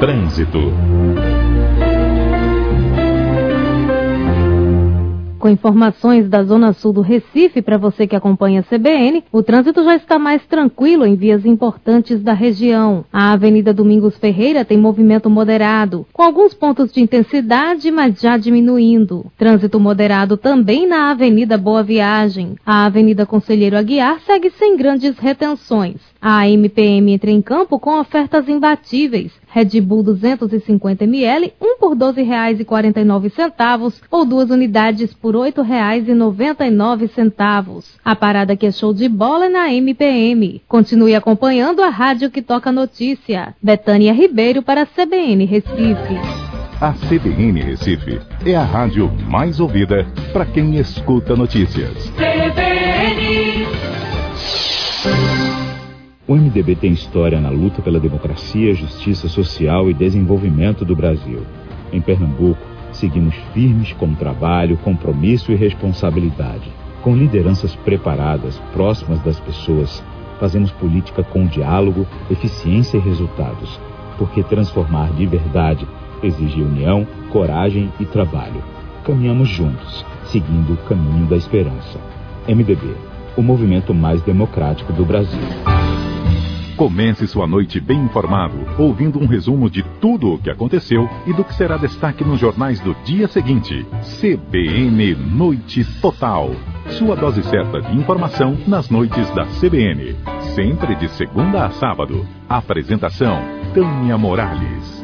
Trânsito. Com informações da Zona Sul do Recife, para você que acompanha a CBN, o trânsito já está mais tranquilo em vias importantes da região. A Avenida Domingos Ferreira tem movimento moderado, com alguns pontos de intensidade, mas já diminuindo. Trânsito moderado também na Avenida Boa Viagem. A Avenida Conselheiro Aguiar segue sem grandes retenções. A MPM entra em campo com ofertas imbatíveis. Red Bull 250 ml, 1 por R$ 12,49 ou 2 unidades por R$ 8,99. A parada que é show de bola é na MPM. Continue acompanhando a rádio que toca notícia. Betânia Ribeiro para a CBN Recife. A CBN Recife é a rádio mais ouvida para quem escuta notícias. CBN. O MDB tem história na luta pela democracia, justiça social e desenvolvimento do Brasil. Em Pernambuco, seguimos firmes com trabalho, compromisso e responsabilidade. Com lideranças preparadas, próximas das pessoas, fazemos política com diálogo, eficiência e resultados. Porque transformar de verdade exige união, coragem e trabalho. Caminhamos juntos, seguindo o caminho da esperança. MDB, o movimento mais democrático do Brasil. Comece sua noite bem informado, ouvindo um resumo de tudo o que aconteceu e do que será destaque nos jornais do dia seguinte. CBN Noite Total. Sua dose certa de informação nas noites da CBN. Sempre de segunda a sábado. Apresentação: Tânia Morales.